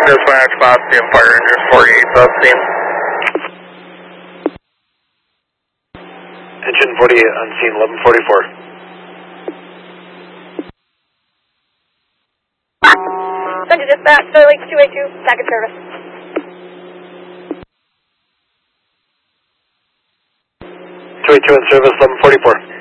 Dispatch, 5 PM Fire Rangers 48 up scene. Engine 48 on scene, 1144. Send you dispatch, Starlink 282, back in service. 282 in service, 1144.